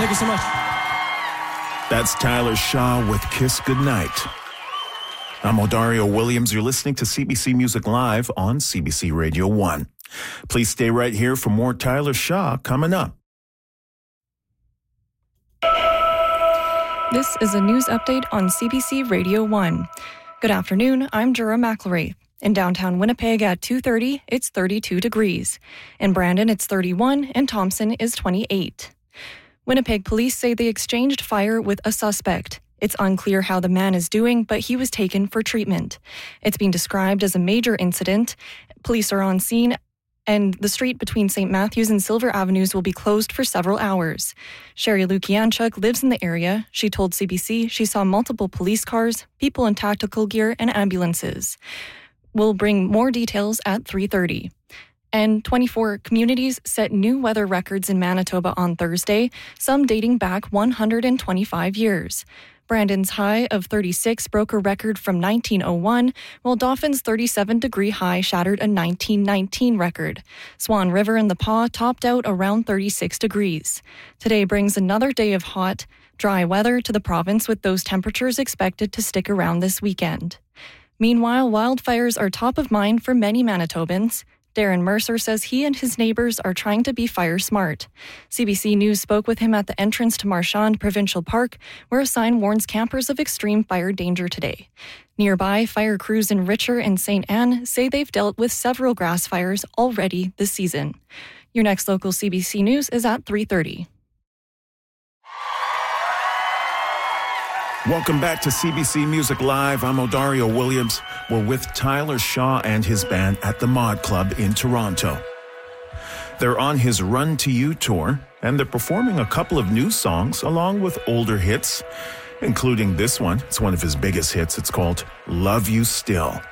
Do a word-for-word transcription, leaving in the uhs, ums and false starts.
Thank you so much. That's Tyler Shaw with Kiss Goodnight. I'm Odario Williams. You're listening to C B C Music Live on C B C Radio one. Please stay right here for more Tyler Shaw coming up. This is a news update on C B C Radio one. Good afternoon, I'm Jura McElraith. In downtown Winnipeg at two thirty, it's thirty-two degrees. In Brandon, it's thirty-one, and Thompson is twenty-eight. Winnipeg police say they exchanged fire with a suspect. It's unclear how the man is doing, but he was taken for treatment. It's been described as a major incident. Police are on scene, and the street between Saint Matthews and Silver Avenues will be closed for several hours. Sherry Lukianchuk lives in the area. She told C B C she saw multiple police cars, people in tactical gear, and ambulances. We'll bring more details at three thirty. And twenty-four communities set new weather records in Manitoba on Thursday, some dating back one hundred twenty-five years. Brandon's high of thirty-six broke a record from nineteen oh one, while Dawfin's thirty-seven degree high shattered a nineteen nineteen record. Swan River in the Pas topped out around thirty-six degrees. Today brings another day of hot, dry weather to the province, with those temperatures expected to stick around this weekend. Meanwhile, wildfires are top of mind for many Manitobans. Darren Mercer says he and his neighbours are trying to be fire smart. C B C News spoke with him at the entrance to Marchand Provincial Park, where a sign warns campers of extreme fire danger today. Nearby, fire crews in Richer and Saint Anne say they've dealt with several grass fires already this season. Your next local C B C News is at three thirty. Welcome back to C B C Music Live. I'm Odario Williams. We're with Tyler Shaw and his band at the Mod Club in Toronto. They're on his Run to You tour, and they're performing a couple of new songs along with older hits, including this one. It's one of his biggest hits. It's called Love You Still.